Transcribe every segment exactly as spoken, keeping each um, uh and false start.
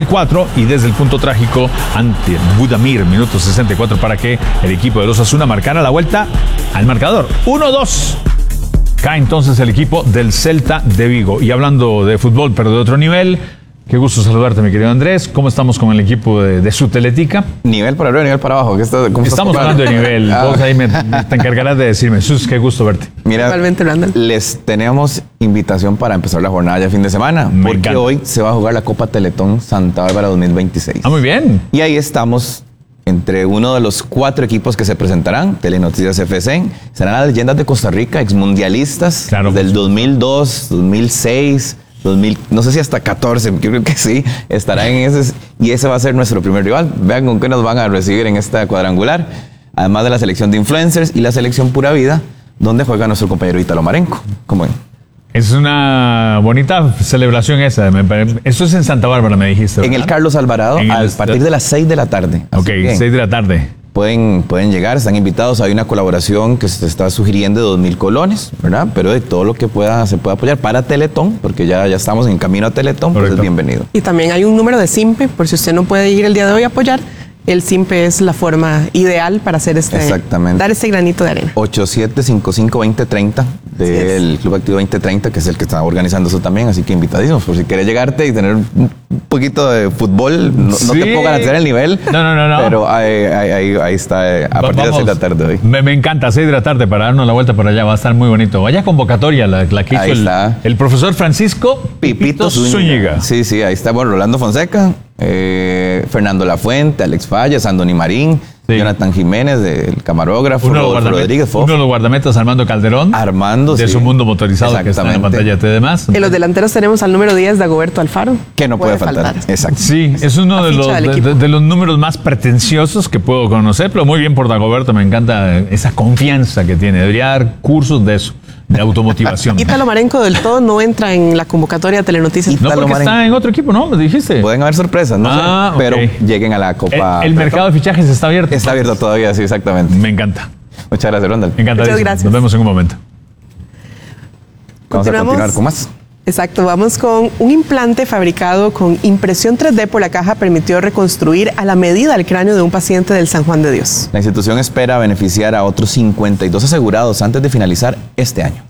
cuatro y desde el punto trágico ante Budimir, minuto sesenta y cuatro, para que el equipo de los Osasuna marcara la vuelta al marcador. uno dos. Cae entonces el equipo del Celta de Vigo. Y hablando de fútbol, pero de otro nivel, qué gusto saludarte, mi querido Andrés. ¿Cómo estamos con el equipo de, de Suteletica? Nivel para arriba, nivel para abajo. ¿Qué está, cómo Estamos hablando de nivel. Ah. Vos ahí me, me te encargarás de decirme. Sus, qué gusto verte. Mira, les tenemos invitación para empezar la jornada ya fin de semana. Me porque encanta. Hoy se va a jugar la Copa Teletón Santa Bárbara dos mil veintiséis. Ah, muy bien. Y ahí estamos entre uno de los cuatro equipos que se presentarán, Telenoticias F C. Serán las leyendas de Costa Rica, exmundialistas, claro, del dos mil dos, dos mil seis, dos mil, no sé si hasta catorce, yo creo que sí, estarán en ese, y ese va a ser nuestro primer rival. Vean con qué nos van a recibir en esta cuadrangular, además de la selección de influencers y la selección Pura Vida, donde juega nuestro compañero Ítalo Marenco. ¿Cómo ven? Es una bonita celebración esa. Eso es en Santa Bárbara, me dijiste, ¿verdad? En el Carlos Alvarado, a partir de las seis de la tarde. Ok, seis de la tarde. Pueden, pueden llegar, están invitados. Hay una colaboración que se está sugiriendo de dos mil colones, ¿verdad? Pero de todo lo que pueda se puede apoyar para Teletón, porque ya, ya estamos en camino a Teletón, pues es bienvenido. Y también hay un número de SIMPE, por si usted no puede ir el día de hoy a apoyar. El SIMPE es la forma ideal para hacer este, exactamente, dar este granito de arena. ocho siete cinco cinco, dos cero tres cero del Club Activo veinte treinta, que es el que está organizando eso también, así que invitadísimos. Por si quieres llegarte y tener un poquito de fútbol, no, sí. no te puedo garantizar el nivel, no, no, no, no. pero ahí, ahí, ahí está, a partir Vamos. de las seis de la tarde hoy. Me, me encanta, seis de la tarde para darnos la vuelta por allá, va a estar muy bonito. Vaya convocatoria la, la que hizo el, el profesor Francisco Pipito, Pipito Zúñiga. Zúñiga. Sí, sí, ahí está, bueno, Rolando Fonseca, eh, Fernando Lafuente, Alex Fallas, Andoni Marín, sí. Jonathan Jiménez, el camarógrafo, uno Rodolfo Rodríguez, Fof. Uno de los guardametas, Armando Calderón. Armando, de sí. su mundo motorizado, que está en la pantalla de demás. En los delanteros tenemos al número diez, Dagoberto Alfaro. Que no puede, puede faltar. faltar. Exacto. Sí, es uno de los, de, de los números más pretenciosos que puedo conocer, pero muy bien por Dagoberto, me encanta esa confianza que tiene. Debería dar cursos de eso, de automotivación. Ítalo Marenco del todo no entra en la convocatoria de Telenoticias. No, porque Marenco está en otro equipo, ¿no? ¿Me dijiste? Pueden haber sorpresas, no ah, sé, pero okay. lleguen a la Copa. El, el mercado de fichajes está abierto. Está abierto todavía, sí, exactamente. Me encanta. Muchas gracias, Rondal. Me encanta. Muchas gracias. Nos vemos en un momento. Vamos a continuar con más. Exacto, vamos con un implante fabricado con impresión tres D por la caja permitió reconstruir a la medida el cráneo de un paciente del San Juan de Dios. La institución espera beneficiar a otros cincuenta y dos asegurados antes de finalizar este año.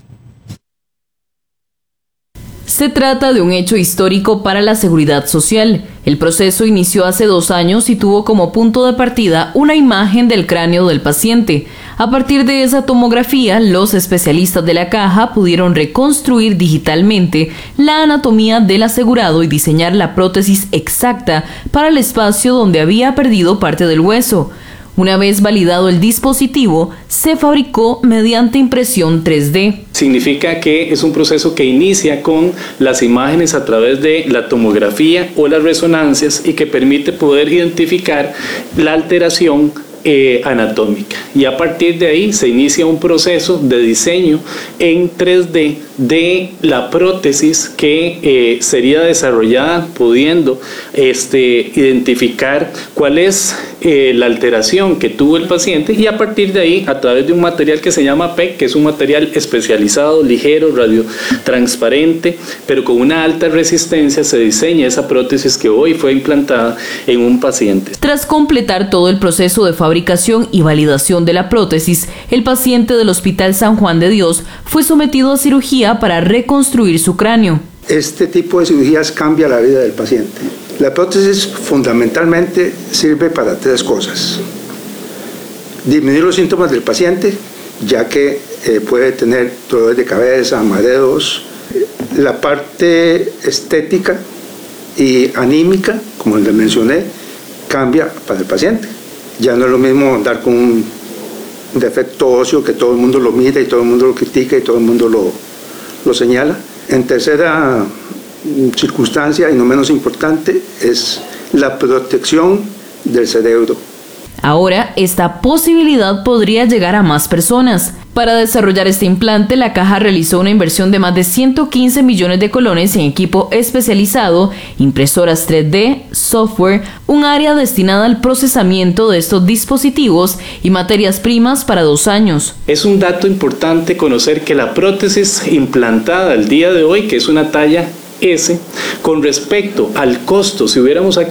Se trata de un hecho histórico para la seguridad social. El proceso inició hace dos años y tuvo como punto de partida una imagen del cráneo del paciente. A partir de esa tomografía, los especialistas de la caja pudieron reconstruir digitalmente la anatomía del asegurado y diseñar la prótesis exacta para el espacio donde había perdido parte del hueso. Una vez validado el dispositivo, se fabricó mediante impresión tres D. Significa que es un proceso que inicia con las imágenes a través de la tomografía o las resonancias y que permite poder identificar la alteración Eh, anatómica, y a partir de ahí se inicia un proceso de diseño en tres D de la prótesis que eh, sería desarrollada pudiendo este, identificar cuál es eh, la alteración que tuvo el paciente, y a partir de ahí, a través de un material que se llama P E C, que es un material especializado, ligero, radiotransparente, pero con una alta resistencia, se diseña esa prótesis que hoy fue implantada en un paciente. Tras completar todo el proceso de fabricación y validación de la prótesis, el paciente del Hospital San Juan de Dios fue sometido a cirugía para reconstruir su cráneo. Este tipo de cirugías cambia la vida del paciente. La prótesis fundamentalmente sirve para tres cosas: disminuir los síntomas del paciente, ya que eh, puede tener dolores de cabeza, mareos. La parte estética y anímica, como les mencioné, cambia para el paciente. Ya no es lo mismo andar con un defecto óseo que todo el mundo lo mira y todo el mundo lo critica y todo el mundo lo, lo señala. En tercera circunstancia, y no menos importante, es la protección del cerebro. Ahora, esta posibilidad podría llegar a más personas. Para desarrollar este implante, la caja realizó una inversión de más de ciento quince millones de colones en equipo especializado, impresoras tres D, software, un área destinada al procesamiento de estos dispositivos y materias primas para dos años. Es un dato importante conocer que la prótesis implantada al día de hoy, que es una talla S, con respecto al costo, si hubiéramos